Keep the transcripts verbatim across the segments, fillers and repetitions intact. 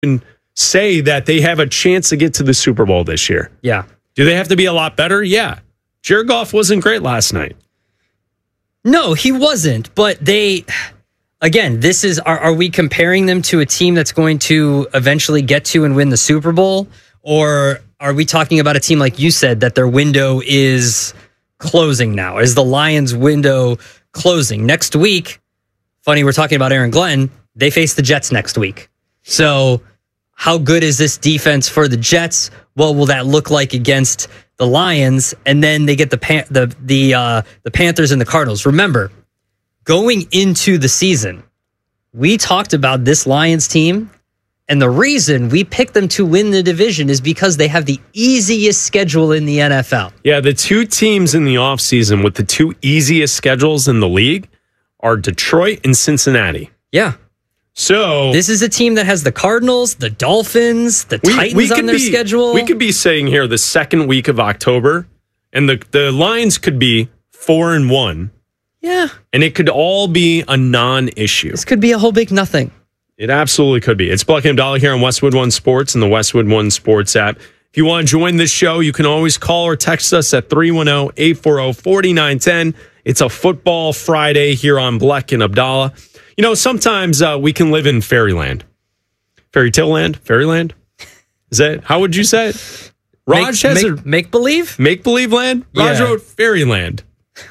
can say that they have a chance to get to the Super Bowl this year. Yeah. Do they have to be a lot better? Yeah. Jared Goff wasn't great last night. No, he wasn't. But they, again, this is, are, are we comparing them to a team that's going to eventually get to and win the Super Bowl? Or are we talking about a team, like you said, that their window is closing now? Is the Lions' window closing? Next week, funny, we're talking about Aaron Glenn, they face the Jets next week. So how good is this defense for the Jets? What will that look like against the Lions? And then they get the Pan- the the uh, the Panthers and the Cardinals. Remember, going into the season, we talked about this Lions team, and the reason we picked them to win the division is because they have the easiest schedule in the N F L. Yeah, the two teams in the offseason with the two easiest schedules in the league are Detroit and Cincinnati. Yeah. So this is a team that has the Cardinals, the Dolphins, the we, Titans we on their be, schedule. We could be saying here the second week of October, and the, the Lions could be four and one. Yeah. And it could all be a non-issue. This could be a whole big nothing. It absolutely could be. It's Black and Abdallah here on Westwood One Sports and the Westwood One Sports app. If you want to join this show, you can always call or text us at three one zero, eight four zero, four nine one zero. It's a football Friday here on Black and Abdallah. You know, sometimes uh, we can live in fairyland. Fairy tale land? Fairyland? Is that, how would you say it? Raj make, has make, a... Make-believe? Make-believe land? Raj Yeah. wrote fairyland.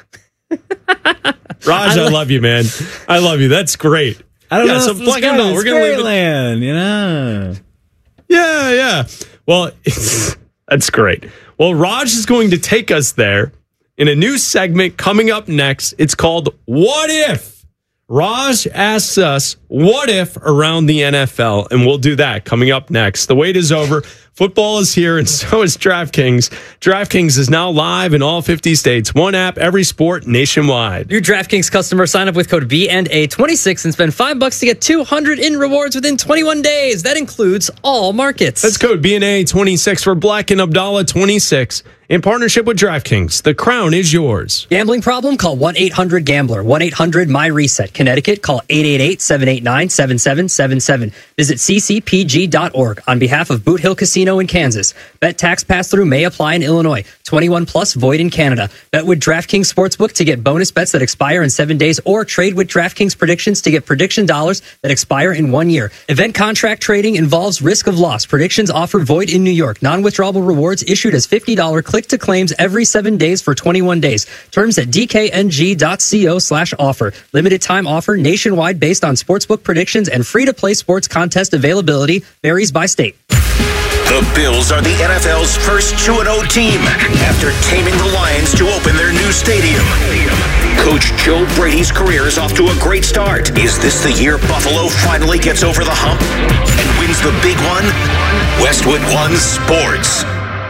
Raj, I, I love you, man. I love you. That's great. I don't yeah, know. So If Black and Abdallah, we're going to leave it. Land, you know. Yeah, yeah. Well, that's great. Well, Raj is going to take us there in a new segment coming up next. It's called What If? Raj asks us, what if around the N F L? And we'll do that coming up next. The wait is over. Football is here, and so is DraftKings. DraftKings is now live in all fifty states. One app, every sport, nationwide. New DraftKings customer sign up with code B and A twenty-six and spend five bucks to get two hundred in rewards within twenty-one days. That includes all markets. That's code B and A twenty-six for Black and Abdallah twenty-six. In partnership with DraftKings, the crown is yours. Gambling problem? Call one eight hundred gambler. one eight hundred my reset. Connecticut, call eight eight eight, seven eight nine, seven seven seven seven. Visit c c p g dot org on behalf of Boot Hill Casino in Kansas. Bet tax pass-through may apply in Illinois. twenty-one plus void in Canada. Bet with DraftKings Sportsbook to get bonus bets that expire in seven days or trade with DraftKings Predictions to get prediction dollars that expire in one year. Event contract trading involves risk of loss. Predictions offer void in New York. Non-withdrawable rewards issued as fifty dollars click to claims every seven days for twenty-one days. Terms at d k n g dot co slash offer. Limited time offer nationwide based on sportsbook predictions and free-to-play sports contest availability varies by state. The Bills are the N F L's first two and oh team after taming the Lions to open their new stadium. Coach Joe Brady's career is off to a great start. Is this the year Buffalo finally gets over the hump and wins the big one? Westwood One Sports.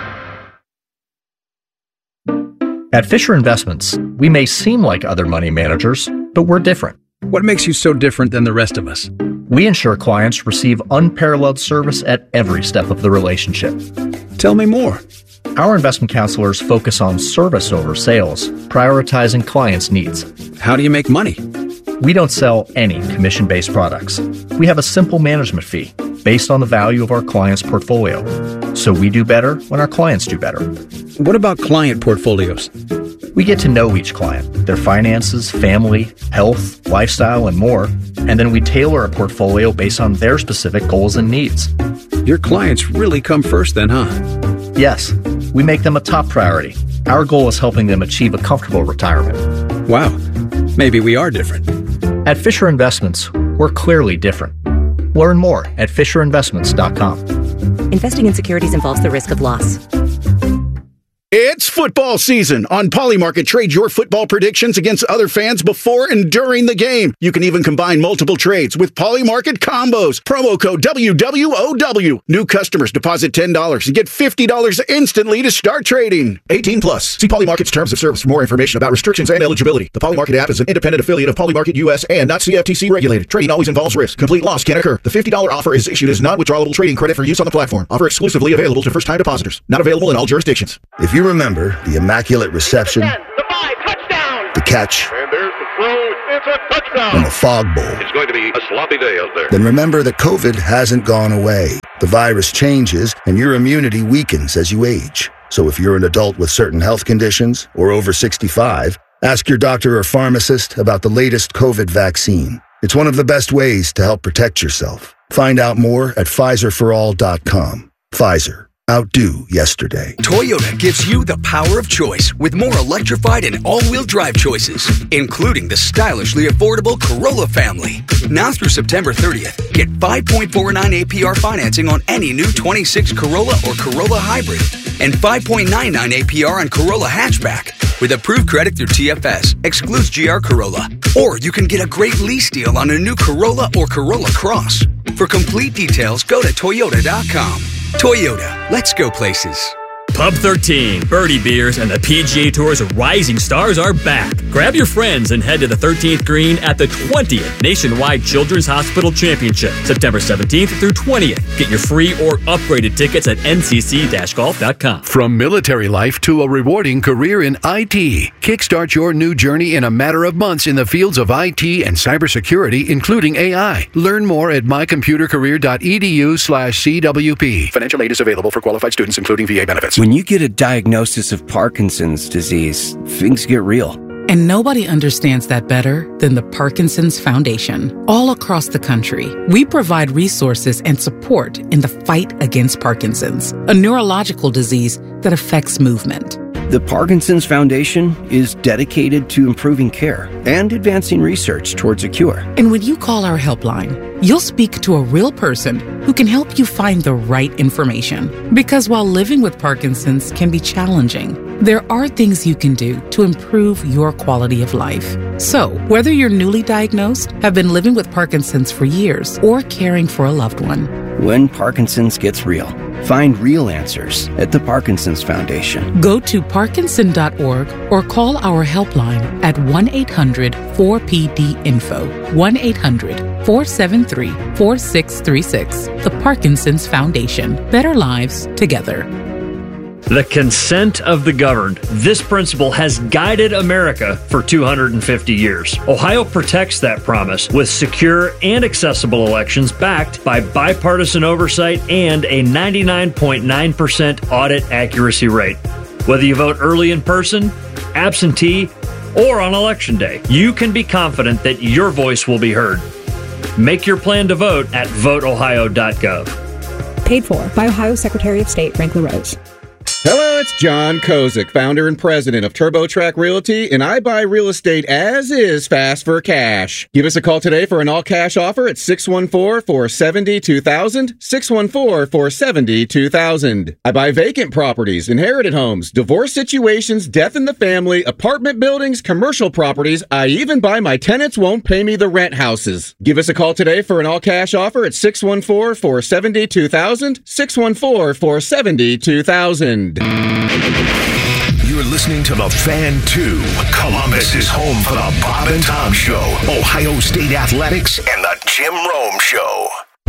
At Fisher Investments, we may seem like other money managers, but we're different. What makes you so different than the rest of us? We ensure clients receive unparalleled service at every step of the relationship. Tell me more. Our investment counselors focus on service over sales, prioritizing clients' needs. How do you make money? We don't sell any commission-based products. We have a simple management fee based on the value of our clients' portfolio. So we do better when our clients do better. What about client portfolios? We get to know each client, their finances, family, health, lifestyle, and more, and then we tailor a portfolio based on their specific goals and needs. Your clients really come first then, huh? Yes, we make them a top priority. Our goal is helping them achieve a comfortable retirement. Wow, maybe we are different. At Fisher Investments, we're clearly different. Learn more at fisher investments dot com. Investing in securities involves the risk of loss. It's football season. On Polymarket, trade your football predictions against other fans before and during the game. You can even combine multiple trades with Polymarket combos. Promo code W W O W. New customers deposit ten dollars and get fifty dollars instantly to start trading. eighteen plus. See Polymarket's terms of service for more information about restrictions and eligibility. The Polymarket app is an independent affiliate of Polymarket U S and not C F T C regulated. Trading always involves risk. Complete loss can occur. The fifty dollars offer is issued as non-withdrawable trading credit for use on the platform. Offer exclusively available to first-time depositors. Not available in all jurisdictions. If you remember the immaculate reception, ten, the five, touchdown. the catch, and there's the throw, It's a touchdown. And the fog bowl. It's going to be a sloppy day out there. Then remember that COVID hasn't gone away. The virus changes, and your immunity weakens as you age. So if you're an adult with certain health conditions or over sixty-five, ask your doctor or pharmacist about the latest COVID vaccine. It's one of the best ways to help protect yourself. Find out more at Pfizer for all dot com. Pfizer. Outdo yesterday. Toyota gives you the power of choice with more electrified and all-wheel drive choices, including the stylishly affordable Corolla family. Now through September thirtieth, get five point four nine A P R financing on any new twenty-six Corolla or Corolla Hybrid and five point nine nine A P R on Corolla Hatchback. With approved credit through T F S, excludes G R Corolla. Or you can get a great lease deal on a new Corolla or Corolla Cross. For complete details, go to Toyota dot com. Toyota, let's go places. Pub thirteen, Birdie Beers, and the P G A Tour's rising stars are back. Grab your friends and head to the thirteenth green at the twentieth Nationwide Children's Hospital Championship, September seventeenth through twentieth. Get your free or upgraded tickets at N C C golf dot com. From military life to a rewarding career in I T, kickstart your new journey in a matter of months in the fields of I T and cybersecurity, including A I. Learn more at my computer career dot e d u slash c w p. Financial aid is available for qualified students, including V A benefits. When you get a diagnosis of Parkinson's disease, things get real. And nobody understands that better than the Parkinson's Foundation. All across the country, we provide resources and support in the fight against Parkinson's, a neurological disease that affects movement. The Parkinson's Foundation is dedicated to improving care and advancing research towards a cure. And when you call our helpline, you'll speak to a real person who can help you find the right information. Because while living with Parkinson's can be challenging, there are things you can do to improve your quality of life. So, whether you're newly diagnosed, have been living with Parkinson's for years, or caring for a loved one, when Parkinson's gets real, find real answers at the Parkinson's Foundation. Go to parkinson dot org or call our helpline at one eight hundred four P D info, one eight hundred four seven three four six three six. The Parkinson's Foundation. Better lives together. The consent of the governed. This principle has guided America for two hundred fifty years. Ohio protects that promise with secure and accessible elections backed by bipartisan oversight and a ninety-nine point nine percent audit accuracy rate. Whether you vote early in person, absentee, or on election day, you can be confident that your voice will be heard. Make your plan to vote at vote ohio dot gov. Paid for by Ohio Secretary of State Frank LaRose. Hello, it's John Kozik, founder and president of TurboTrack Realty, and I buy real estate as is fast for cash. Give us a call today for an all-cash offer at six one four, four seven zero, two thousand, six one four, four seven zero, two thousand. I buy vacant properties, inherited homes, divorce situations, death in the family, apartment buildings, commercial properties. I even buy my tenants won't pay me the rent houses. Give us a call today for an all-cash offer at six one four, four seven zero, two thousand, six one four, four seven zero, two thousand. You're listening to The Fan two. Columbus is home for the Bob and Tom Show, Ohio State Athletics, and the Jim Rome Show.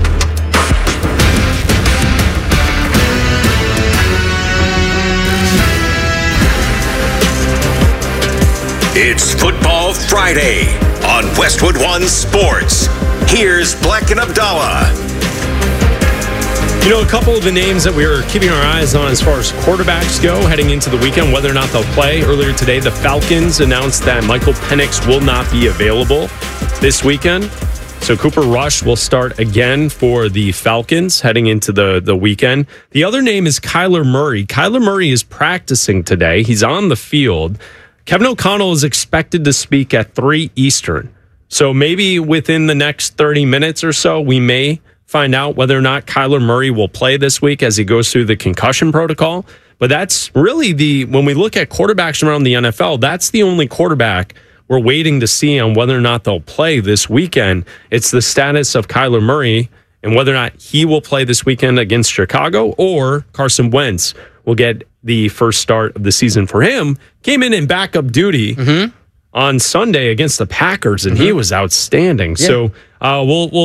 It's Football Friday on Westwood One Sports. Here's Black and Abdallah. You know, a couple of the names that we were keeping our eyes on as far as quarterbacks go heading into the weekend, whether or not they'll play. Earlier today, the Falcons announced that Michael Penix will not be available this weekend. So Cooper Rush will start again for the Falcons heading into the, the weekend. The other name is Kyler Murray. Kyler Murray is practicing today. He's on the field. Kevin O'Connell is expected to speak at three Eastern. So maybe within the next thirty minutes or so, we may find out whether or not Kyler Murray will play this week as he goes through the concussion protocol. But that's really the, when we look at quarterbacks around the N F L, that's the only quarterback we're waiting to see on whether or not they'll play this weekend. It's the status of Kyler Murray and whether or not he will play this weekend against Chicago, or Carson Wentz will get the first start of the season for him. Came in in backup duty mm-hmm. on Sunday against the Packers, and mm-hmm. he was outstanding. Yeah. So uh, we'll we'll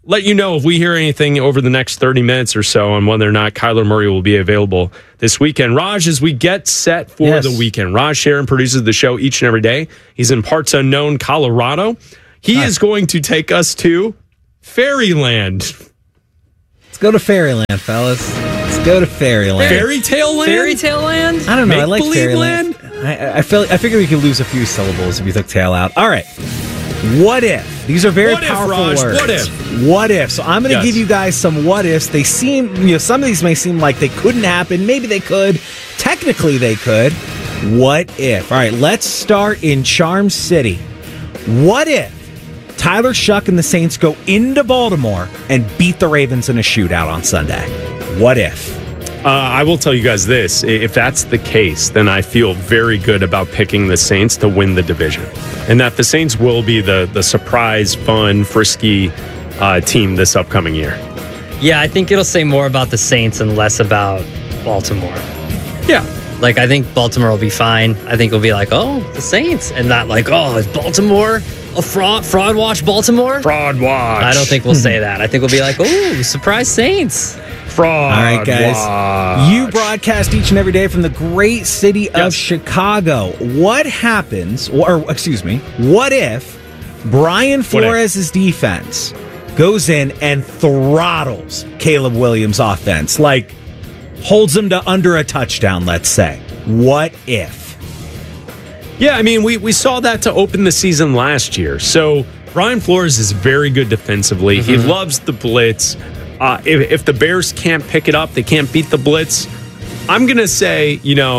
let you know if we hear anything over the next thirty minutes or so on whether or not Kyler Murray will be available this weekend. Raj, as we get set for Yes. the weekend, Raj Sharon produces the show each and every day. He's in parts unknown Colorado. He Nice. is going to take us to Fairyland. Let's go to Fairyland, fellas. Let's go to Fairyland. Fairy Tale Land? Fairy Tale Land? I don't know. I like Make-believe Fairyland. I, I feel. I figure we could lose a few syllables if you took tail out. All right. What if? These are very What if, powerful Raj? words. What if? What if? So I'm going to Yes. give you guys some what ifs. They seem, you know, some of these may seem like they couldn't happen. Maybe they could. Technically, they could. What if? All right. Let's start in Charm City. What if Tyler Shuck and the Saints go into Baltimore and beat the Ravens in a shootout on Sunday? What if? Uh, I will tell you guys this. If that's the case, then I feel very good about picking the Saints to win the division. And that the Saints will be the, the surprise, fun, frisky uh, team this upcoming year. Yeah, I think it'll say more about the Saints and less about Baltimore. Yeah. Like, I think Baltimore will be fine. I think it'll be like, oh, the Saints. And not like, oh, is Baltimore a fraud, fraud watch Baltimore? Fraud watch. I don't think we'll say that. I think we'll be like, oh, surprise Saints. Fraud All right, guys. watch. You broadcast each and every day from the great city of Yes. Chicago. What happens, or excuse me, what if Brian Flores' defense goes in and throttles Caleb Williams' offense? Like, holds them to under a touchdown, let's say. What if? Yeah, I mean, we, we saw that to open the season last year. So Brian Flores is very good defensively. Mm-hmm. He loves the blitz. Uh, if, if the Bears can't pick it up, they can't beat the blitz. I'm going to say, you know,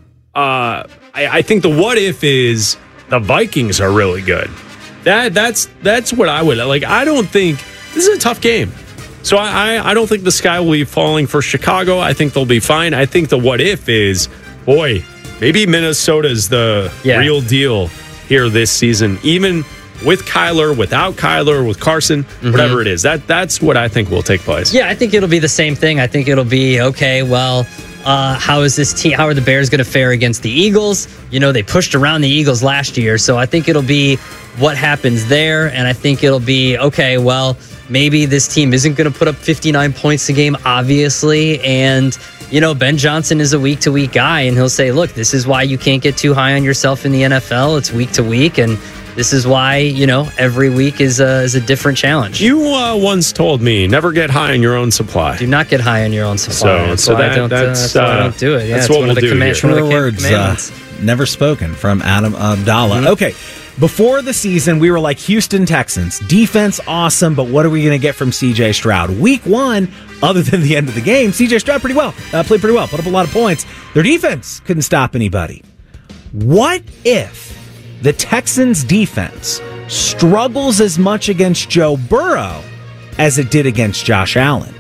uh, I, I think the what if is the Vikings are really good. That That's that's what I would, like, I don't think, this is a tough game. So I, I, I don't think the sky will be falling for Chicago. I think they'll be fine. I think the what if is, boy, maybe Minnesota's the Yeah. real deal here this season, even with Kyler, without Kyler, with Carson, whatever it is. That That's what I think will take place. Yeah, I think it'll be the same thing. I think it'll be, okay, well, uh, how is this team, how are the Bears going to fare against the Eagles? You know, they pushed around the Eagles last year. So I think it'll be what happens there. And I think it'll be, okay, well, maybe this team isn't going to put up fifty-nine points a game, obviously. And, you know, Ben Johnson is a week-to-week guy, and he'll say, look, this is why you can't get too high on yourself in the N F L. It's week to week, and this is why, you know, every week is a, is a different challenge. You uh, once told me, never get high on your own supply. Do not get high on your own supply. So- that's so why I that- don't, uh, that's, that's why I uh, don't do it. Yeah, that's it's what one we'll of the do command- here. one of the Truer words, uh, commandments. never spoken from Adam Abdallah. Okay, before the season, we were like Houston Texans. Defense, awesome, but what are we going to get from C J Stroud? Week one, other than the end of the game, C J Stroud pretty well, uh, played pretty well, put up a lot of points. Their defense couldn't stop anybody. What if the Texans' defense struggles as much against Joe Burrow as it did against Josh Allen?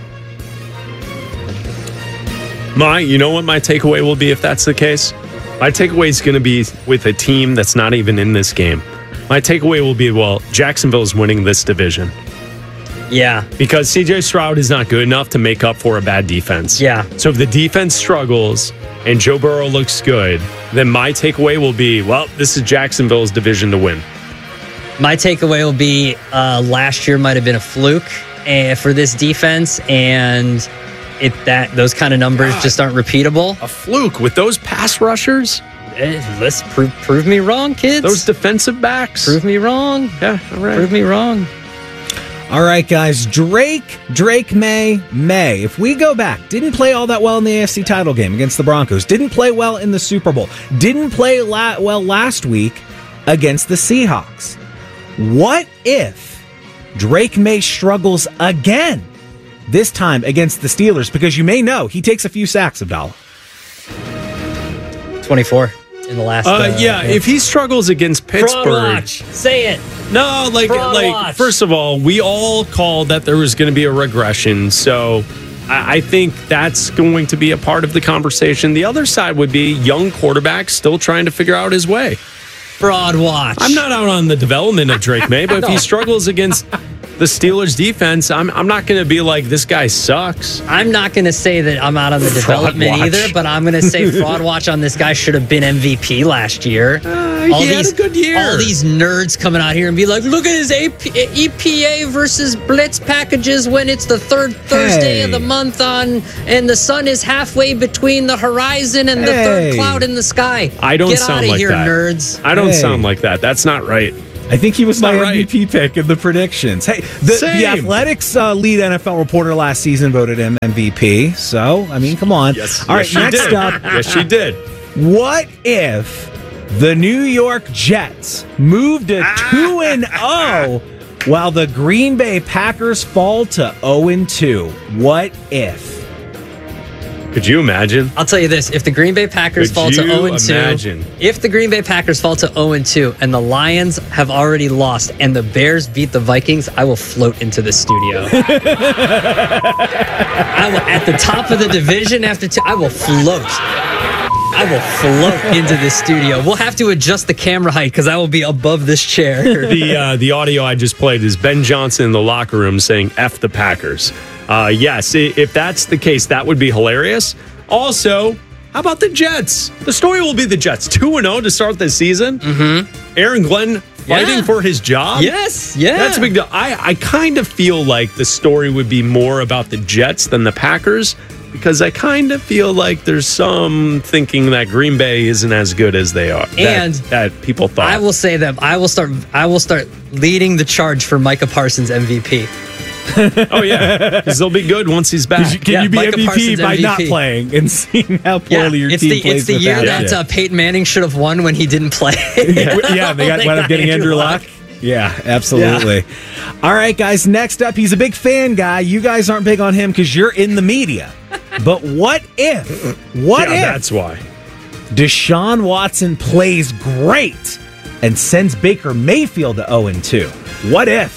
My, you know what my takeaway will be if that's the case? My takeaway is going to be with a team that's not even in this game. My takeaway will be, well, Jacksonville is winning this division. Yeah. Because C J Stroud is not good enough to make up for a bad defense. Yeah. So if the defense struggles and Joe Burrow looks good, then my takeaway will be, well, this is Jacksonville's division to win. My takeaway will be uh, last year might have been a fluke uh, for this defense, and it that those kind of numbers God. just aren't repeatable. A fluke with those pass rushers? Eh, let's prove, prove me wrong, kids. Those defensive backs? Prove me wrong. Yeah, all right. Prove me wrong. All right, guys. Drake, Drake May, May. If we go back, didn't play all that well in the A F C title game against the Broncos. Didn't play well in the Super Bowl. Didn't play la- well last week against the Seahawks. What if Drake May struggles again, this time against the Steelers? Because you may know he takes a few sacks, Abdallah. twenty-four in the last. Uh, Uh, yeah, if he struggles against Pittsburgh. Fraud watch. Say it. No, like, Fraud like watch. first of all, we all called that there was going to be a regression. So I, I think that's going to be a part of the conversation. The other side would be young quarterback still trying to figure out his way. Fraud watch. I'm not out on the development of Drake May, but if he struggles against the Steelers defense, I'm I'm not going to be like, this guy sucks. I'm not going to say that I'm out on the Fraud development watch. either, but I'm going to say fraud watch on this guy should have been M V P last year. Uh, he had a good year. All these nerds coming out here and be like, look at his A P, E P A versus blitz packages when it's the third Thursday Hey. of the month on, and the sun is halfway between the horizon and the Hey. third cloud in the sky. I don't Get sound outta like here, that. nerds. I don't Hey. sound like that. That's not right. I think he was Not my right. M V P pick in the predictions. Hey, the, Same. the Athletics uh, lead N F L reporter last season voted him M V P. So, I mean, come on. Yes, All right, yes, she next did. up. Yes, she did. What if the New York Jets move to two and oh while the Green Bay Packers fall to oh and two? What if? Could you imagine? I'll tell you this: if the Green Bay Packers Could fall to you oh and two, imagine? if the Green Bay Packers fall to oh and two, and the Lions have already lost, and the Bears beat the Vikings, I will float into the studio. I will, at the top of the division after two, I will float. I will float into the studio. We'll have to adjust the camera height because I will be above this chair. the uh, the audio I just played is Ben Johnson in the locker room saying "F the Packers." Uh, yes, i- if that's the case, that would be hilarious. Also, how about the Jets? The story will be the Jets two and oh to start this season. Mm-hmm. Aaron Glenn fighting Yeah. for his job. Yes, yeah. That's a big deal. I, I kind of feel like the story would be more about the Jets than the Packers because I kind of feel like there's some thinking that Green Bay isn't as good as they are. that- And that, people thought. I will say that I will start. I will start leading the charge for Micah Parsons M V P. Oh yeah, because they'll be good once he's back. Can Yeah, you be Micah M V P Parsons by M V P. not playing and seeing how Yeah, poorly your it's team the plays it's the without year him? that uh, Peyton Manning should have won when he didn't play. yeah, they got wound up getting Andrew Luck. Yeah, absolutely. All right, guys, next up, he's a big fan guy. You guys aren't big on him because you're in the media. But what if, what yeah, if that's why. Deshaun Watson plays great and sends Baker Mayfield to oh and two? What if?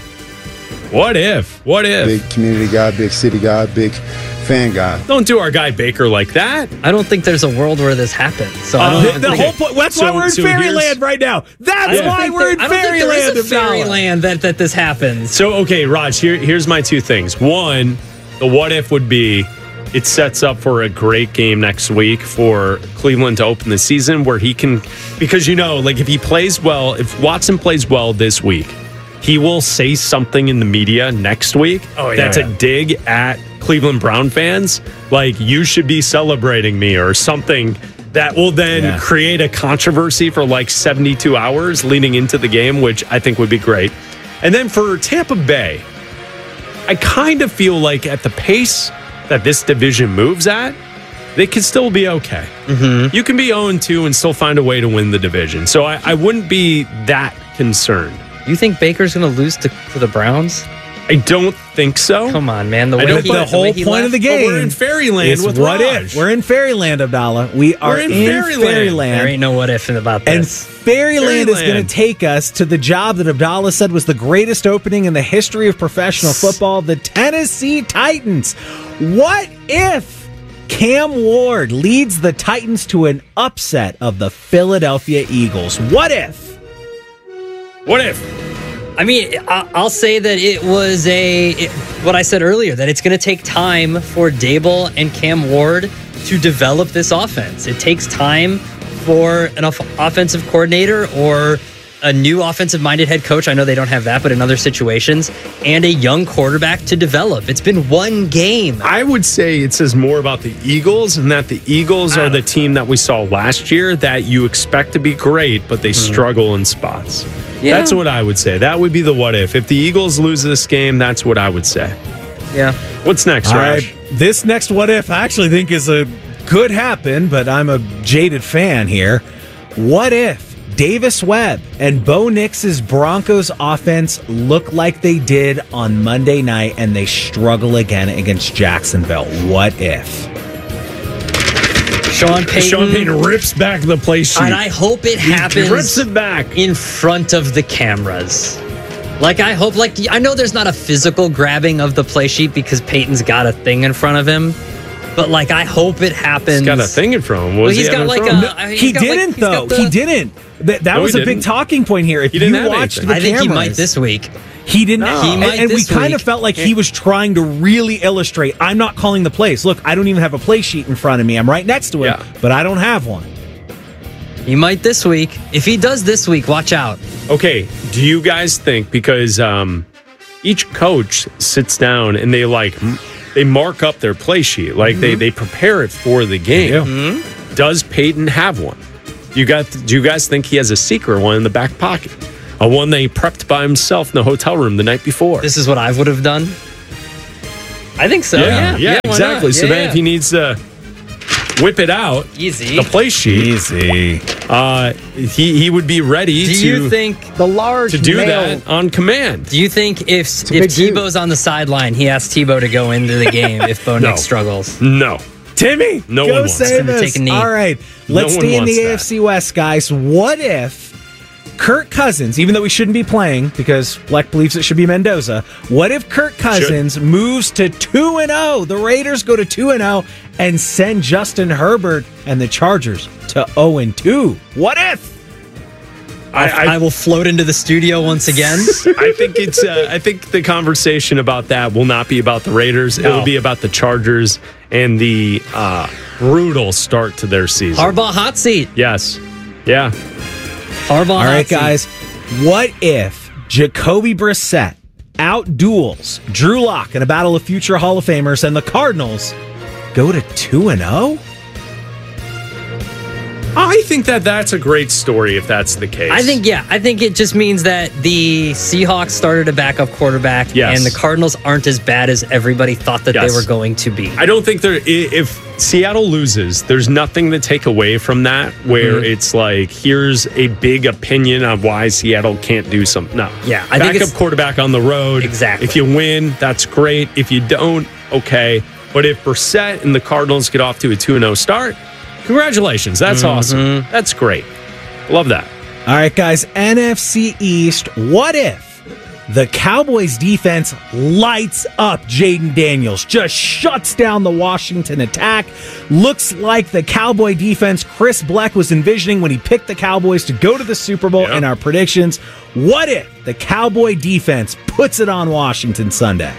What if? What if? Big community guy, big city guy, big fan guy. Don't do our guy Baker like that. I don't think there's a world where this happens. So I Uh, don't The, even the think- whole point. That's So- why we're in so here's- fairyland right now. I That's don't why think we're there- in I don't think there fairyland. is a fairyland that, that this happens. So okay, Raj. Here, here's my two things. One, the what if would be, it sets up for a great game next week for Cleveland to open the season where he can, because you know, like if he plays well, if Watson plays well this week, he will say something in the media next week Oh, yeah, that's yeah. a dig at Cleveland Brown fans, like you should be celebrating me or something that will then Yeah. create a controversy for like seventy-two hours leading into the game, which I think would be great. And then for Tampa Bay, I kind of feel like at the pace that this division moves at, they could still be okay. Mm-hmm. You can be oh and two and still find a way to win the division. So I, I wouldn't be that concerned. You think Baker's going to lose to, to the Browns? I don't think so. Come on, man. The I way don't- he, but The the whole way he point of the left- game. But we're in fairyland is with what Raj. if. We're in fairyland, Abdallah. We are in in, fairyland. fairyland. There ain't no what if about And this. Fairyland, is Fairyland. going to take us to the job that Abdallah said was the greatest opening in the history of professional football, the Tennessee Titans. What if Cam Ward leads the Titans to an upset of the Philadelphia Eagles? What if? What if? I mean, I- I'll say that it was a it, what I said earlier, that it's going to take time for Dable and Cam Ward to develop this offense. It takes time for an off- offensive coordinator or a new offensive-minded head coach. I know they don't have that, but in other situations, and a young quarterback to develop. It's been one game. I would say it says more about the Eagles and that the Eagles are the team that we saw last year that you expect to be great, but they struggle in spots. Yeah. That's what I would say. That would be the what if. If the Eagles lose this game, that's what I would say. Yeah. What's next, All Raj? right, this next what if I actually think is a could happen, but I'm a jaded fan here. What if Davis Webb and Bo Nix's Broncos offense look like they did on Monday night and they struggle again against Jacksonville? What if? Sean Payton. Sean Payton rips back the play sheet. And I hope it He happens. rips it back in front of the cameras. Like I hope, like I know there's not a physical grabbing of the play sheet because Peyton's got a thing in front of him, but like I hope it happens. He's got a thing in front of him. What Well, was he's he got having like in front a- of him? I mean, He he's got, like- didn't, he's got though. the- He didn't. That, that No, was he a big didn't. talking point here. If He didn't you have watched anything. the I think he cameras, might this week. He didn't. No. He and might and we this kind of week. felt like he was trying to really illustrate. I'm not calling the plays. Look, I don't even have a play sheet in front of me. I'm right next to him, Yeah. but I don't have one. He might this week. If he does this week, watch out. Okay, do you guys think, because um, each coach sits down and they like m- they mark up their play sheet, like Mm-hmm. they they prepare it for the game. Mm-hmm. Does Peyton have one? You got? Do you guys think he has a secret one in the back pocket, a one that he prepped by himself in the hotel room the night before? This is what I would have done. I think so. Yeah, yeah, why exactly. not? So Yeah, then, yeah. if he needs to whip it out, Easy. the play sheet, Easy. uh, he he would be ready Do to you think The large to do male, that on command. Do you think if a if big dude. Tebow's on the sideline, he asks Tebow to go into the game if Bo No. Nix struggles? No. Timmy, No go one wants save him to us. take a knee. All right, No let's one stay in wants the that. A F C West, guys. What if Kirk Cousins, even though we shouldn't be playing because Fleck believes it should be Mendoza, what if Kirk Cousins moves to two and zero? The Raiders go to two and zero and send Justin Herbert and the Chargers to zero and two. What if? I, I- I will float into the studio once again. I think it's. Uh, I think the conversation about that will not be about the Raiders. It No. will be about the Chargers and the uh, brutal start to their season. Harbaugh hot seat. Yes. Yeah. Harbaugh. All hot right, seat. guys. What if Jacoby Brissett outduels Drew Lock in a battle of future Hall of Famers and the Cardinals go to two and zero? I think that that's a great story if that's the case. I think, yeah, I think it just means that the Seahawks started a backup quarterback, Yes. and the Cardinals aren't as bad as everybody thought that Yes. they were going to be. I don't think there. i- If Seattle loses, there's nothing to take away from that. Where Mhm. it's like, here's a big opinion on why Seattle can't do something. No. Yeah, I think backup it's- quarterback on the road. Exactly. If you win, that's great. If you don't, okay. But if Brissett and the Cardinals get off to a two and zero start, congratulations. That's Mm-hmm. awesome. That's great. Love that. All right, guys. N F C East. What if the Cowboys defense lights up Jaden Daniels, just shuts down the Washington attack? Looks like the Cowboy defense Chris Bleck was envisioning when he picked the Cowboys to go to the Super Bowl Yep. in our predictions. What if the Cowboy defense puts it on Washington Sunday?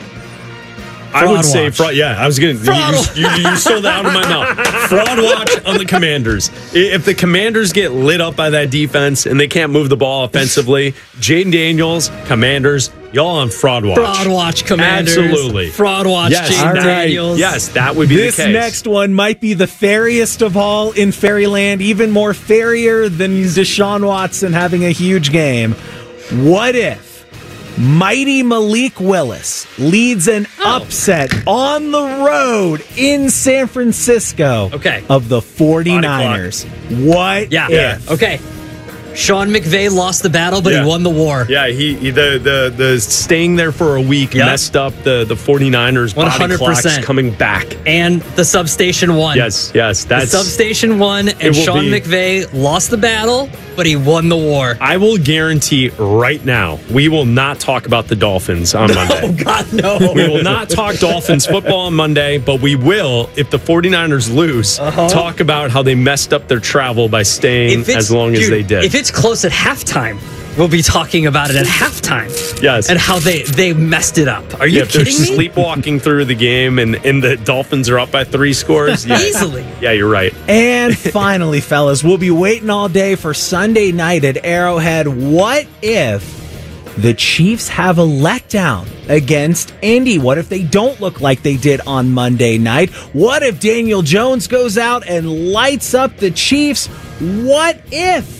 I would Fraud say watch. fraud. Yeah, I was gonna. Fraud You, you, you stole that out of my mouth. Fraud watch on the Commanders. I- If the Commanders get lit up by that defense and they can't move the ball offensively, Jaden Daniels, Commanders, y'all on fraud watch. Fraud watch, Commanders. Absolutely. Fraud watch, Yes, Jaden all right. Daniels. Yes, that would be This the case. next one might be the fairiest of all in Fairyland, even more fairier than Deshaun Watson having a huge game. What if mighty Malik Willis leads an Oh. upset on the road in San Francisco Okay. of the 49ers? What Yeah. if? Okay. Sean McVay lost the battle, but Yeah. he won the war. Yeah, he, he the, the the staying there for a week Yep. messed up the the 49ers body one hundred clocks percent. coming back. And the substation won. Yes, yes, The that's substation won, and will Sean be- McVay lost the battle, but he won the war. I will guarantee right now we will not talk about the Dolphins on Monday. Oh, God, no. We will not talk Dolphins football on Monday, but we will, if the 49ers lose, Uh-huh. talk about how they messed up their travel by staying If it's- as long as dude, they did. If it's close at halftime, we'll be talking about it at halftime. Yes. And how they, they messed it up. Are you yeah, if they're kidding me? sleepwalking through the game and, and the Dolphins are up by three scores, yeah. Easily. Yeah, you're right. And finally, fellas, we'll be waiting all day for Sunday night at Arrowhead. What if the Chiefs have a letdown against Indy? What if they don't look like they did on Monday night? What if Daniel Jones goes out and lights up the Chiefs? What if?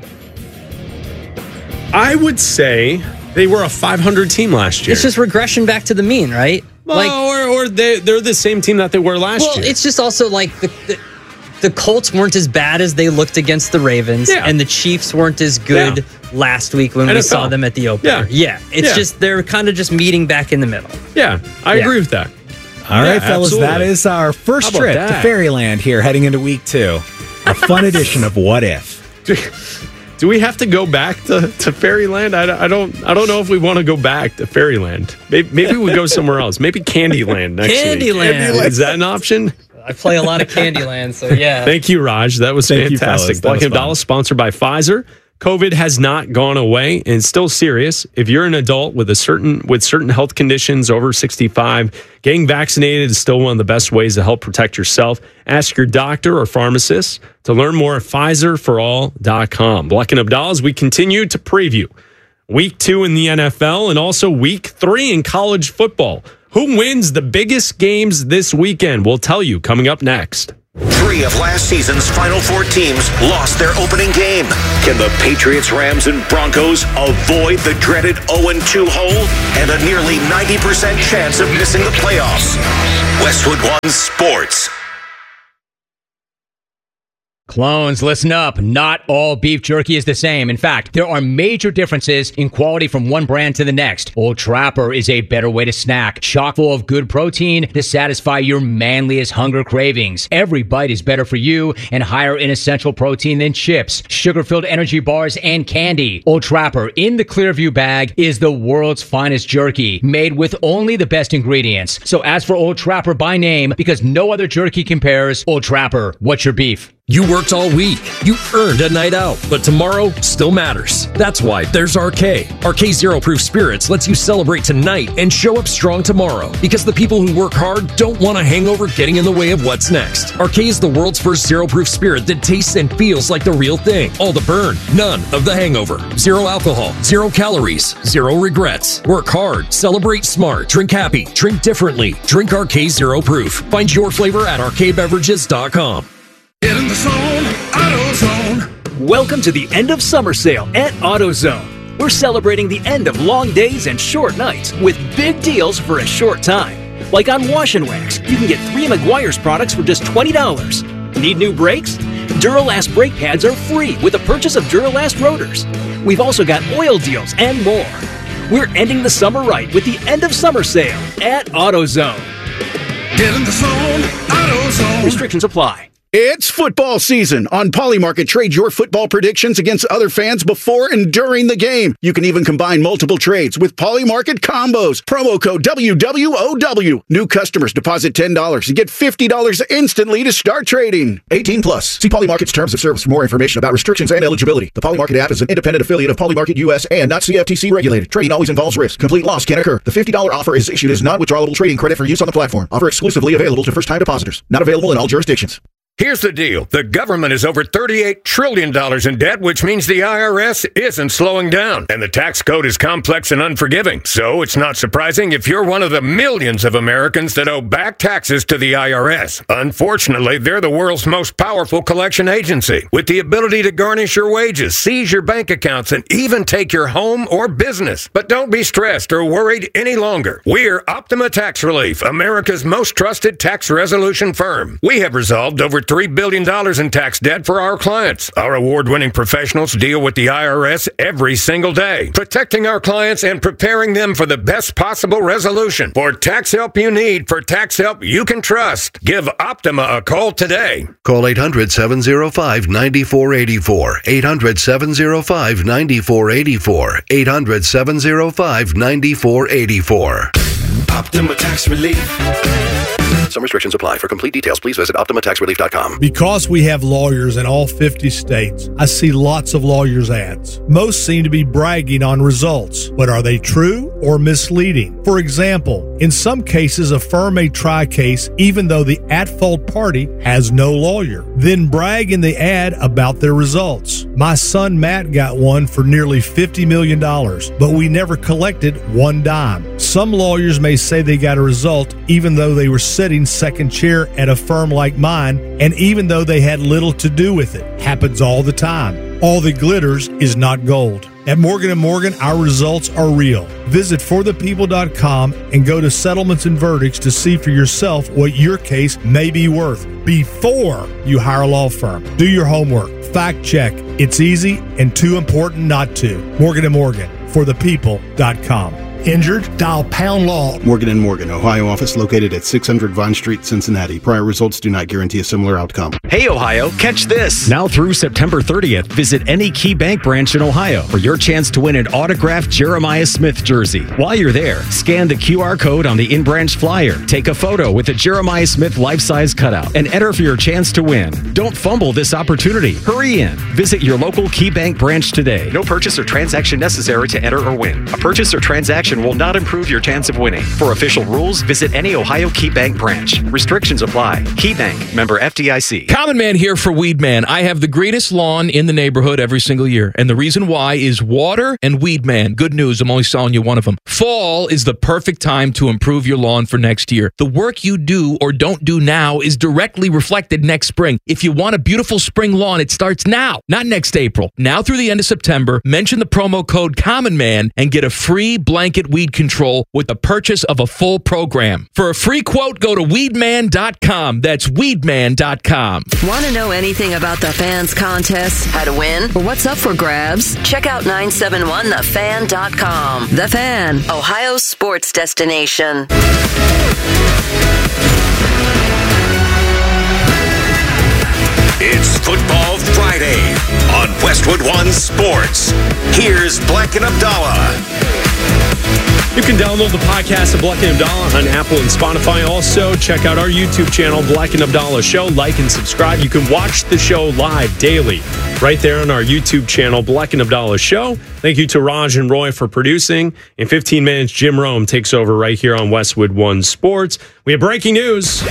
I would say they were a five hundred team last year. It's just regression back to the mean, right? Well, or, or they, they're the same team that they were last well, year. it's just also like the, the the Colts weren't as bad as they looked against the Ravens, Yeah. and the Chiefs weren't as good Yeah. last week when N we F L. saw them at the opener. Yeah. Yeah, it's Yeah. just they're kind of just meeting back in the middle. yeah, I Yeah. agree with that. All right, Yeah, fellas, that absolutely. is our first How about trip that? to Fairyland here heading into week two. A fun edition of What If. Do we have to go back to, to Fairyland? I, I don't I don't know if we want to go back to Fairyland. Maybe, maybe we go somewhere else. Maybe Candyland next week. Candyland. Is that an option? I play a lot of Candyland, so yeah. Thank you, Raj. That was Thank you, fantastic. fellas. That Black was and Abdallah, sponsored by Pfizer. COVID has not gone away and it's still serious. If you're an adult with a certain with certain health conditions over sixty-five, getting vaccinated is still one of the best ways to help protect yourself. Ask your doctor or pharmacist. To learn more at Pfizer for all dot com. Black and Abdallah, as we continue to preview week two in the N F L and also week three in college football. Who wins the biggest games this weekend? We'll tell you coming up next. Three of last season's Final Four teams lost their opening game. Can the Patriots, Rams, and Broncos avoid the dreaded oh and two hole and a nearly ninety percent chance of missing the playoffs? Westwood One Sports. Clones, listen up. Not all beef jerky is the same. In fact, there are major differences in quality from one brand to the next. Old Trapper is a better way to snack, chock full of good protein to satisfy your manliest hunger cravings. Every bite is better for you and higher in essential protein than chips, sugar-filled energy bars, and candy. Old Trapper in the Clearview bag is the world's finest jerky, made with only the best ingredients. So ask for Old Trapper by name because no other jerky compares. Old Trapper, what's your beef? You worked all week. You earned a night out, but tomorrow still matters. That's why there's R K. R K Zero Proof Spirits lets you celebrate tonight and show up strong tomorrow. Because the people who work hard don't want a hangover getting in the way of what's next. R K is the world's first zero proof spirit that tastes and feels like the real thing. All the burn, none of the hangover. Zero alcohol, zero calories, zero regrets. Work hard, celebrate smart, drink happy, drink differently. Drink R K Zero Proof. Find your flavor at R K beverages dot com. Get in the zone, AutoZone. Welcome to the end of summer sale at AutoZone. We're celebrating the end of long days and short nights with big deals for a short time. Like on Wash and Wax, you can get three Meguiar's products for just twenty dollars. Need new brakes? Duralast brake pads are free with the purchase of Duralast rotors. We've also got oil deals and more. We're ending the summer right with the end of summer sale at AutoZone. Get in the zone, AutoZone. Restrictions apply. It's football season. On Polymarket, trade your football predictions against other fans before and during the game. You can even combine multiple trades with Polymarket combos. Promo code W W O W. New customers deposit ten dollars and get fifty dollars instantly to start trading. eighteen plus. See Polymarket's terms of service for more information about restrictions and eligibility. The Polymarket app is an independent affiliate of Polymarket U S and not C F T C regulated. Trading always involves risk. Complete loss can occur. The fifty dollars offer is issued as non-withdrawable trading credit for use on the platform. Offer exclusively available to first-time depositors. Not available in all jurisdictions. Here's the deal. The government is over thirty-eight trillion dollars in debt, which means the I R S isn't slowing down. And the tax code is complex and unforgiving. So it's not surprising if you're one of the millions of Americans that owe back taxes to the I R S. Unfortunately, they're the world's most powerful collection agency, with the ability to garnish your wages, seize your bank accounts, and even take your home or business. But don't be stressed or worried any longer. We're Optima Tax Relief, America's most trusted tax resolution firm. We have resolved over three billion dollars in tax debt for our clients. Our award-winning professionals deal with the I R S every single day, protecting our clients and preparing them for the best possible resolution. For tax help you need, for tax help you can trust, give Optima a call today. Call eight hundred, seven oh five, nine four eight four. eight hundred, seven oh five, nine four eight four. eight hundred, seven oh five, nine four eight four. Optima Tax Relief. Some restrictions apply. For complete details, please visit Optima Tax Relief dot com. Because we have lawyers in all fifty states, I see lots of lawyers' ads. Most seem to be bragging on results, but are they true or misleading? For example, in some cases, a firm may try a case even though the at-fault party has no lawyer, then brag in the ad about their results. My son Matt got one for nearly fifty million dollars, but we never collected one dime. Some lawyers may say they got a result even though they were sitting second chair at a firm like mine, and even though they had little to do with it. Happens all the time. All that glitters is not gold. At Morgan and Morgan, our results are real. Visit for the people dot com and go to settlements and verdicts to see for yourself what your case may be worth before you hire a law firm. Do your homework. Fact check. It's easy and too important not to. Morgan and Morgan, for the people dot com. Injured? Dial pound law. Morgan and Morgan, Ohio office located at six hundred Vine Street, Cincinnati. Prior results do not guarantee a similar outcome. Hey, Ohio, catch this. Now through September thirtieth, visit any Key Bank branch in Ohio for your chance to win an autographed Jeremiah Smith jersey. While you're there, scan the Q R code on the in-branch flyer, take a photo with a Jeremiah Smith life-size cutout, and enter for your chance to win. Don't fumble this opportunity. Hurry in. Visit your local Key Bank branch today. No purchase or transaction necessary to enter or win. A purchase or transaction will not improve your chance of winning. For official rules, visit any Ohio Key Bank branch. Restrictions apply. Key Bank, member F D I C. Common Man here for Weed Man. I have the greatest lawn in the neighborhood every single year. And the reason why is water and Weed Man. Good news, I'm only selling you one of them. Fall is the perfect time to improve your lawn for next year. The work you do or don't do now is directly reflected next spring. If you want a beautiful spring lawn, it starts now, not next April. Now through the end of September, mention the promo code Common Man and get a free blanket weed control with the purchase of a full program. For a free quote, go to weedman dot com. That's weedman dot com. Want to know anything about the fans contest, how to win, or what's up for grabs? Check out nine seven one the fan dot com. The Fan, Ohio's sports destination. It's Football Friday on Westwood One Sports. Here's Black and Abdallah. You can download the podcast of Black and Abdallah on Apple and Spotify. Also, check out our YouTube channel, Black and Abdallah Show. Like and subscribe. You can watch the show live daily right there on our YouTube channel, Black and Abdallah Show. Thank you to Raj and Roy for producing. In fifteen minutes, Jim Rome takes over right here on Westwood One Sports. We have breaking news.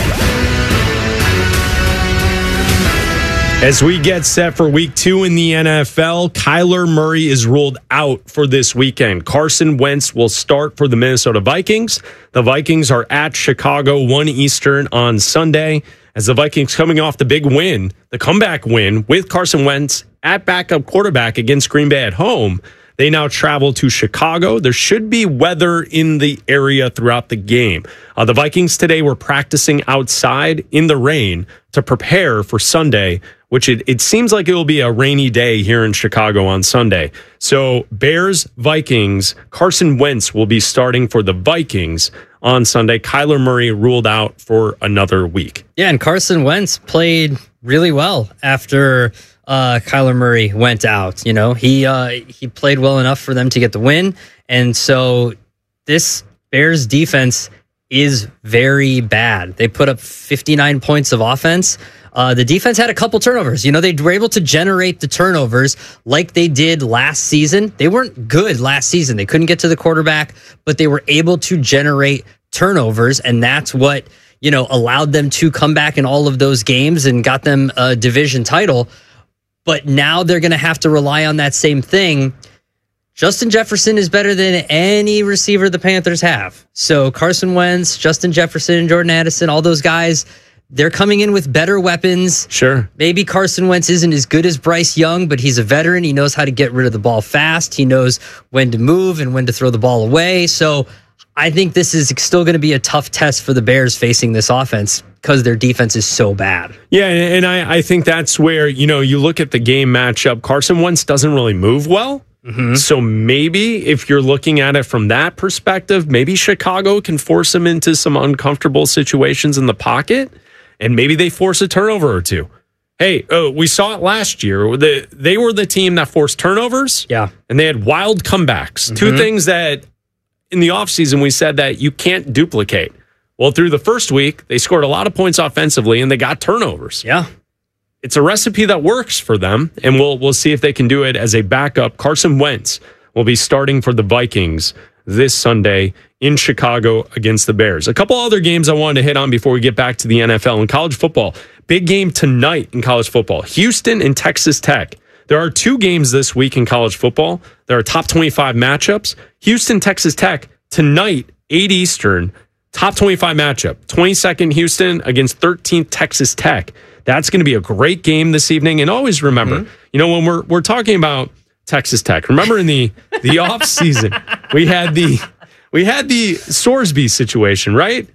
As we get set for week two in the N F L, Kyler Murray is ruled out for this weekend. Carson Wentz will start for the Minnesota Vikings. The Vikings are at Chicago, one Eastern on Sunday. As the Vikings coming off the big win, the comeback win with Carson Wentz at backup quarterback against Green Bay at home, they now travel to Chicago. There should be weather in the area throughout the game. Uh, the Vikings today were practicing outside in the rain to prepare for Sunday, which it, it seems like it will be a rainy day here in Chicago on Sunday. So Bears, Vikings, Carson Wentz will be starting for the Vikings on Sunday. Kyler Murray ruled out for another week. Yeah, and Carson Wentz played really well after uh, Kyler Murray went out. You know, he uh, he played well enough for them to get the win. And so this Bears defense is very bad. They put up fifty-nine points of offense. Uh, the defense had a couple turnovers. You know, they were able to generate the turnovers like they did last season. They weren't good last season. They couldn't get to the quarterback, but they were able to generate turnovers, and that's what, you know, allowed them to come back in all of those games and got them a division title. But now they're going to have to rely on that same thing. Justin Jefferson is better than any receiver the Panthers have. So Carson Wentz, Justin Jefferson, Jordan Addison, all those guys, they're coming in with better weapons. Sure. Maybe Carson Wentz isn't as good as Bryce Young, but he's a veteran. He knows how to get rid of the ball fast. He knows when to move and when to throw the ball away. So I think this is still going to be a tough test for the Bears facing this offense because their defense is so bad. Yeah, and I, I think that's where, you know, you look at the game matchup. Carson Wentz doesn't really move well. Mm-hmm. So maybe if you're looking at it from that perspective, maybe Chicago can force him into some uncomfortable situations in the pocket, and maybe they force a turnover or two. Hey, oh, we saw it last year. The, they were the team that forced turnovers. Yeah. And they had wild comebacks. Mm-hmm. Two things that in the offseason we said that you can't duplicate. Well, through the first week, they scored a lot of points offensively, and they got turnovers. Yeah. It's a recipe that works for them, and we'll we'll see if they can do it as a backup. Carson Wentz will be starting for the Vikings this Sunday in Chicago against the Bears. A couple other games I wanted to hit on before we get back to the N F L and college football. Big game tonight in college football. Houston and Texas Tech. There are two games this week in college football. There are top twenty-five matchups. Houston, Texas Tech tonight, eight Eastern. Top twenty-five matchup. twenty-second Houston against thirteenth Texas Tech. That's going to be a great game this evening. And always remember, mm-hmm. you know, when we're we're talking about Texas Tech, remember in the the off season we had the we had the Sorsby situation, right?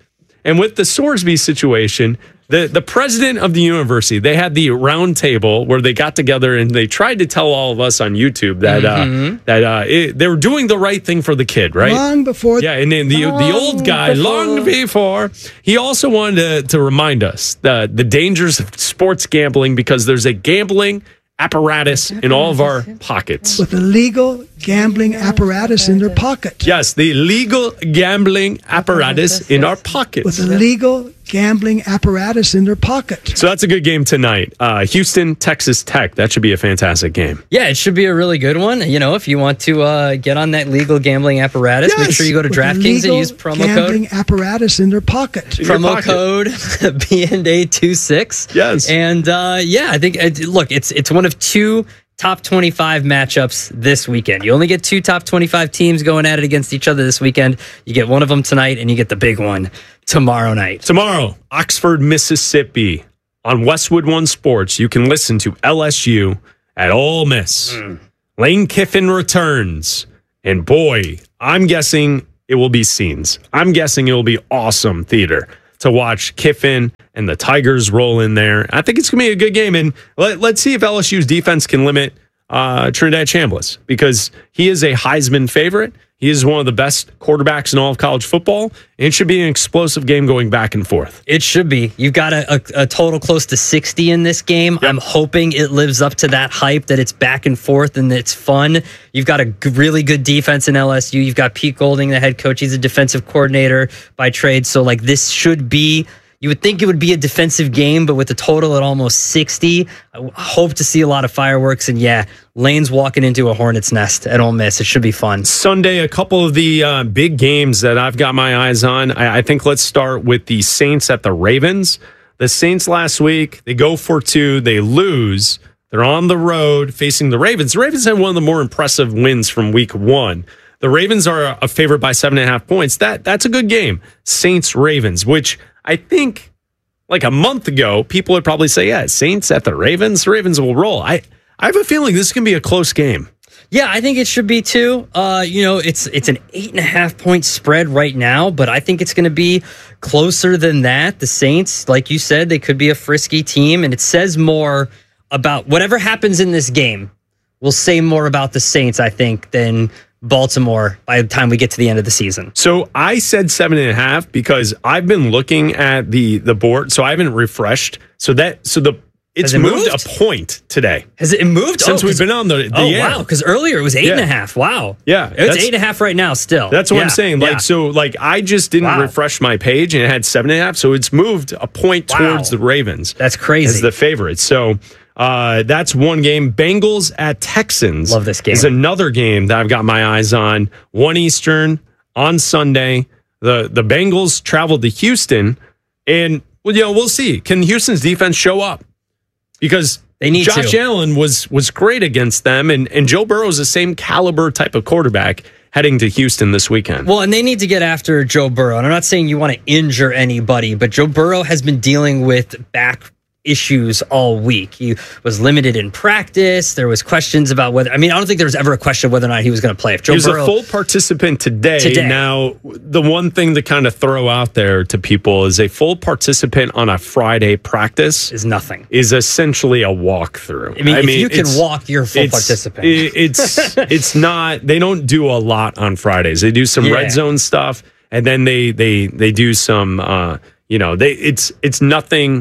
And with the Sorsby situation, the, the president of the university, they had the round table where they got together and they tried to tell all of us on YouTube that Mm-hmm. uh, that uh, it, they were doing the right thing for the kid, right? Long before. Yeah, and then the the old guy, before. long before, he also wanted to, to remind us the the dangers of sports gambling because there's a gambling apparatus in all of our pockets. With a legal gambling apparatus in their pocket. Yes, the legal gambling apparatus in our pockets. With a legal gambling apparatus in their pocket. So that's a good game tonight. Uh, Houston, Texas Tech. That should be a fantastic game. Yeah, it should be a really good one. You know, if you want to uh, get on that legal gambling apparatus, Yes, make sure you go to with a DraftKings and legal use promo gambling code. apparatus in their pocket. Promo code B N A twenty-six. Yes. And uh, yeah, I think, uh, look, it's it's one of two top twenty-five matchups this weekend. You only get two top twenty-five teams going at it against each other this weekend. You get one of them tonight, and you get the big one tomorrow night. Tomorrow, Oxford, Mississippi. On Westwood One Sports, you can listen to L S U at Ole Miss. Mm. Lane Kiffin returns. And boy, I'm guessing it will be scenes. I'm guessing it will be awesome theater to watch Kiffin and the Tigers roll in there. I think it's going to be a good game. And let, let's see if L S U's defense can limit uh, Trinidad Chambliss because he is a Heisman favorite. He is one of the best quarterbacks in all of college football. And it should be an explosive game going back and forth. It should be. You've got a, a, a total close to sixty in this game. Yep. I'm hoping it lives up to that hype, that it's back and forth and it's fun. You've got a g- really good defense in L S U. You've got Pete Golding, the head coach. He's a defensive coordinator by trade. So, like, this should be... You would think it would be a defensive game, but with the total at almost sixty, I hope to see a lot of fireworks. And yeah, Lane's walking into a hornet's nest at Ole Miss. It should be fun. Sunday, a couple of the uh, big games that I've got my eyes on. I, I think let's start with the Saints at the Ravens. The Saints last week, they go for two, they lose. They're on the road facing the Ravens. The Ravens had one of the more impressive wins from week one. The Ravens are a favorite by seven and a half points. That That's a good game. Saints-Ravens, which I think like a month ago, people would probably say, yeah, Saints at the Ravens, the Ravens will roll. I, I have a feeling this can be a close game. Yeah, I think it should be too. Uh, you know, it's it's an eight and a half point spread right now, but I think it's going to be closer than that. The Saints, like you said, they could be a frisky team, and it says more about whatever happens in this game will say more about the Saints, I think, than Baltimore by the time we get to the end of the season. So I said seven and a half because I've been looking at the the board, so I haven't refreshed. So that so the it's it moved? moved? a point today. Has it moved since oh, we've been on the, the oh air. wow? Because earlier it was eight Yeah. and a half. Wow. Yeah, it's that's- eight and a half right now. Still, That's what Yeah, I'm saying. Like yeah. so, like I just didn't Wow. refresh my page and it had seven and a half. So it's moved a point Wow. towards the Ravens. That's crazy. As the favorite. So uh, that's one game. Bengals at Texans. Love this game. Is another game that I've got my eyes on. One Eastern on Sunday. The the Bengals traveled to Houston, and well, you know, we'll see. Can Houston's defense show up? Because They need Josh to. Allen was was great against them, and, and Joe Burrow is the same caliber type of quarterback heading to Houston this weekend. Well, and they need to get after Joe Burrow. And I'm not saying you want to injure anybody, but Joe Burrow has been dealing with back issues all week. He was limited in practice. There was questions about whether, I mean, I don't think there was ever a question of whether or not he was going to play. If Joe He was Burrow, a full participant today. Today. Now, the one thing to kind of throw out there to people is a full participant on a Friday practice is nothing. Is essentially a walkthrough. I mean, if you can it's- walk, you're a full it's- participant. it- It's it's not. They don't do a lot on Fridays. They do some Yeah. red zone stuff, and then they they they do some. Uh, you know, they it's it's nothing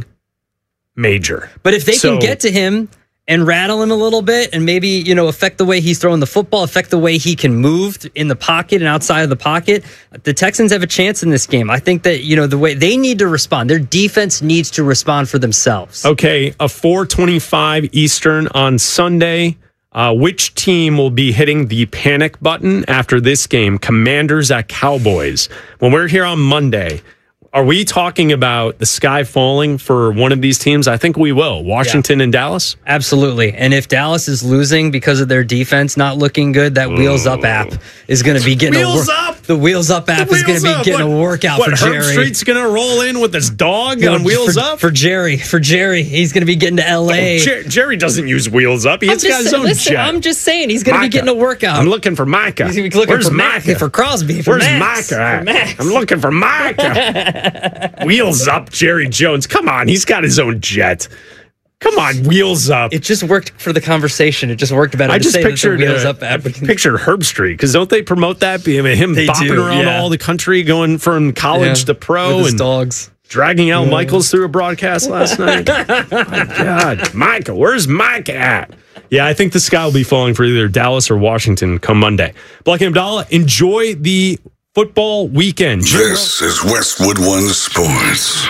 major. But if they So- can get to him and rattle him a little bit and maybe, you know, affect the way he's throwing the football, affect the way he can move in the pocket and outside of the pocket, the Texans have a chance in this game. I think that, you know, the way they need to respond, their defense needs to respond for themselves. Okay, a four twenty-five Eastern on Sunday. Uh, which team will be hitting the panic button after this game? Commanders at Cowboys. When we're here on Monday, are we talking about the sky falling for one of these teams? I think we will. Washington and Dallas? Absolutely. And if Dallas is losing because of their defense not looking good, that Wheels Up app is going to be getting Wheels a wor- Up? The Wheels Up app is going to be Wheels Up. getting What- a workout what, for Herb Jerry. Street's going to roll in with his dog No, on Wheels for, Up? For Jerry. For Jerry. He's going to be getting to L A. Oh, Jer- Jerry doesn't use Wheels Up. He's I'm got just, his own listen, jet. I'm just saying he's going to be Micah. getting a workout. I'm looking for Micah. He's gonna be looking Where's for Mac, Micah? for Crosby, for Where's Max, Micah at? for Max. I'm looking for Micah. Wheels up, Jerry Jones. Come on, he's got his own jet. Come on, wheels up. It just worked for the conversation. It just worked better I to just say pictured, that the wheels uh, up app. pictured Herb Street, because don't they promote that? Him They bopping do, around yeah. all the country, going from college Yeah, to pro. with his and dogs. Dragging Al Yeah. Michaels through a broadcast last night. My God. Micah, where's Micah at? Yeah, I think the sky will be falling for either Dallas or Washington come Monday. Black and Abdallah, enjoy the football weekend. This is Westwood One Sports.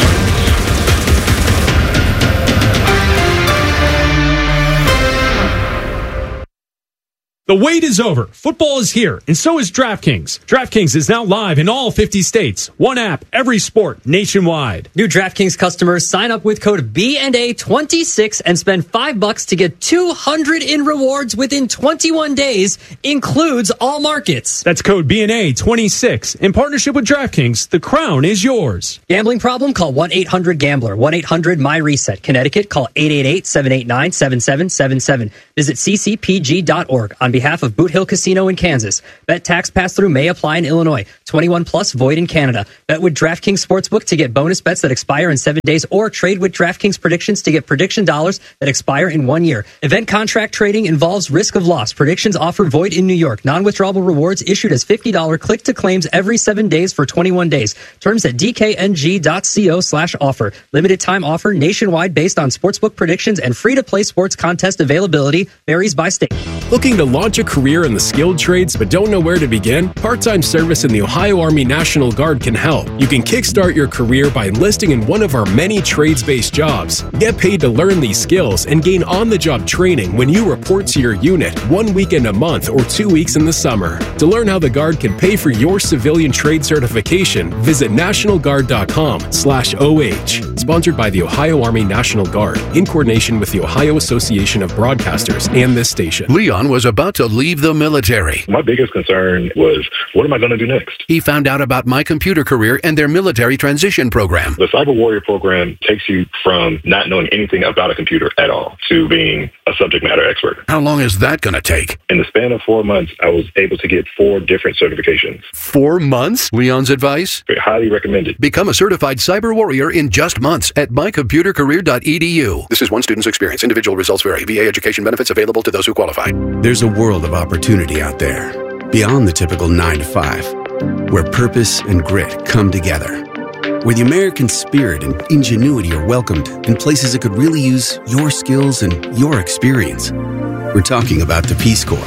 The wait is over. Football is here, and so is DraftKings. DraftKings is now live in all fifty states. One app, every sport, nationwide. New DraftKings customers sign up with code B and A twenty-six and spend five bucks to get two hundred in rewards within twenty-one days. Includes all markets. That's code B and A twenty-six. In partnership with DraftKings, the crown is yours. Gambling problem? Call one eight hundred gambler. one eight hundred my reset. Connecticut, call eight eight eight, seven eight nine, seven seven seven seven. Visit c c p g dot org. On behalf of Boot Hill Casino in Kansas. Bet tax pass-through may apply in Illinois. twenty-one plus void in Canada. Bet with DraftKings Sportsbook to get bonus bets that expire in seven days or trade with DraftKings Predictions to get prediction dollars that expire in one year. Event contract trading involves risk of loss. Predictions offered void in New York. Non-withdrawable rewards issued as fifty dollars click-to-claims every seven days for twenty-one days. Terms at d k n g dot co slash offer. Limited time offer nationwide based on sportsbook predictions and free-to-play sports contest availability varies by state. Looking to launch a career in the skilled trades but don't know where to begin? Part-time service in the Ohio Army National Guard can help. You can kickstart your career by enlisting in one of our many trades-based jobs. Get paid to learn these skills and gain on-the-job training when you report to your unit one weekend a month or two weeks in the summer. To learn how the Guard can pay for your civilian trade certification, visit national guard dot com slash O H. Sponsored by the Ohio Army National Guard in coordination with the Ohio Association of Broadcasters and this station. Leon was about to leave the military. My biggest concern was, what am I going to do next? He found out about My Computer Career and their military transition program. The Cyber Warrior program takes you from not knowing anything about a computer at all to being a subject matter expert. How long is that going to take? In the span of four months, I was able to get four different certifications. Four months? Leon's advice? Highly recommended. Become a certified cyber warrior in just months at my computer career dot e d u. This is one student's experience. Individual results vary. V A education benefits available to those who qualify. There's a world of opportunity out there, beyond the typical nine to five, where purpose and grit come together, where the American spirit and ingenuity are welcomed in places that could really use your skills and your experience. We're talking about the Peace Corps.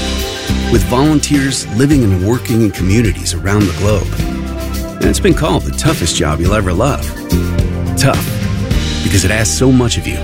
With volunteers living and working in communities around the globe. And it's been called the toughest job you'll ever love. Tough, because it asks so much of you.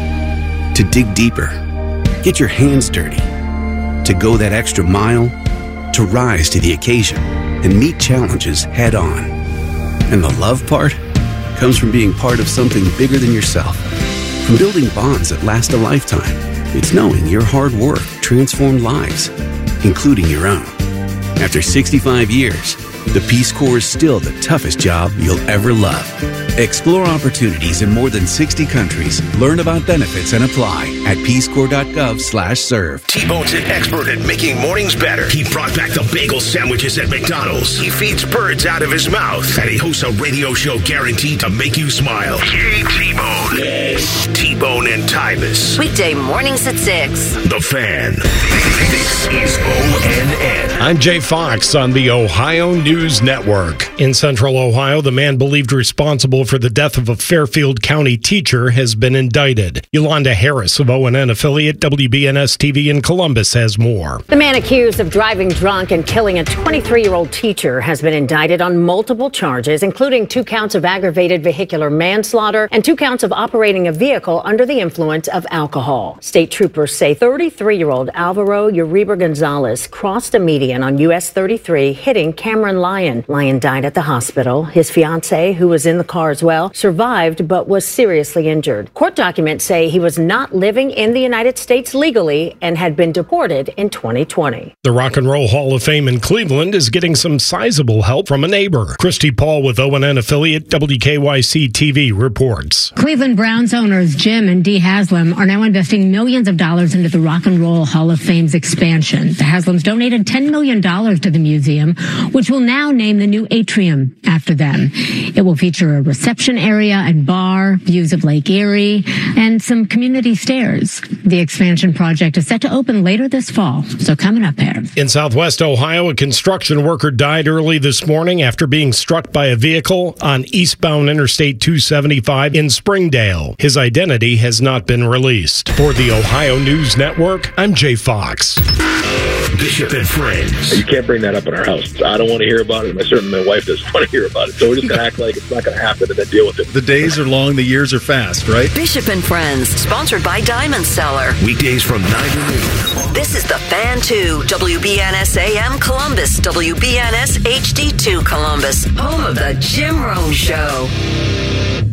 To dig deeper, get your hands dirty, to go that extra mile, to rise to the occasion and meet challenges head on. And the love part comes from being part of something bigger than yourself, from building bonds that last a lifetime. It's knowing your hard work transformed lives, including your own. After sixty-five years, the Peace Corps is still the toughest job you'll ever love. Explore opportunities in more than sixty countries. Learn about benefits and apply at peace corps dot gov slash serve. T-Bone's an expert at making mornings better. He brought back the bagel sandwiches at McDonald's. He feeds birds out of his mouth. And he hosts a radio show guaranteed to make you smile. Yay, T-Bone. Yes. T-Bone and Tyvis. Weekday mornings at six. The Fan. This is O N N. I'm Jay Fox on the Ohio News Network. In Central Ohio, the man believed responsible for the death of a Fairfield County teacher has been indicted. Yolanda Harris of O N N affiliate W B N S T V in Columbus has more. The man accused of driving drunk and killing a twenty-three-year-old teacher has been indicted on multiple charges, including two counts of aggravated vehicular manslaughter and two counts of operating a vehicle under the influence of alcohol. State troopers say thirty-three-year-old Alvaro Uribe Gonzalez crossed a median on U S thirty-three, hitting Cameron Lyon. Lyon died at the hospital. His fiancée, who was in the car as well, survived but was seriously injured. Court documents say he was not living in the United States legally and had been deported in twenty twenty. The Rock and Roll Hall of Fame in Cleveland is getting some sizable help from a neighbor. Christy Paul with O N N affiliate W K Y C T V reports. Cleveland Browns owners Jim and Dee Haslam are now investing millions of dollars into the Rock and Roll Hall of Fame's expansion. The Haslams donated ten million dollars to the museum, which will now name the new atrium after them. It will feature a reception area and bar, views of Lake Erie, and some community stairs. The expansion project is set to open later this fall, so coming up here. In Southwest Ohio, a construction worker died early this morning after being struck by a vehicle on eastbound Interstate two seventy-five in Springdale. His identity has not been released. For the Ohio News Network, I'm Jay Fox. Bishop and Friends. You can't bring that up in our house. I don't want to hear about it, and certainly my wife doesn't want to hear about it. So we're just going to act like it's not going to happen and then deal with it. The days are long, the years are fast, right? Bishop and Friends, sponsored by Diamond Seller. Weekdays from nine to noon. This is the Fan two, W B N S A M Columbus, W B N S H D two Columbus, home of the Jim Rome Show.